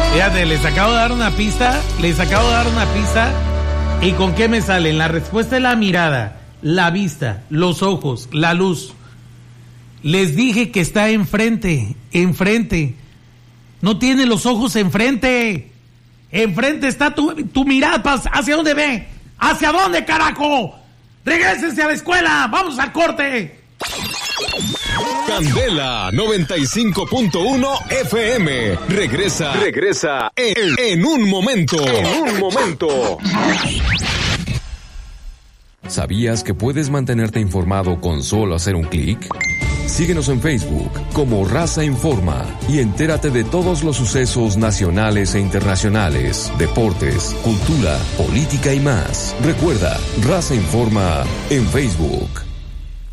Fíjate, les acabo de dar una pista. ¿Y con qué me salen? La respuesta es la mirada, la vista, los ojos, la luz. Les dije que está enfrente. No tiene los ojos enfrente. Enfrente está tu mirada. ¿Hacia dónde ve? ¿Hacia dónde, carajo? ¡Regrésense a la escuela! ¡Vamos al corte! Candela 95.1 FM. Regresa en un momento. ¿Sabías que puedes mantenerte informado con solo hacer un clic? Síguenos en Facebook como Raza Informa y entérate de todos los sucesos nacionales e internacionales, deportes, cultura, política y más. Recuerda, Raza Informa en Facebook.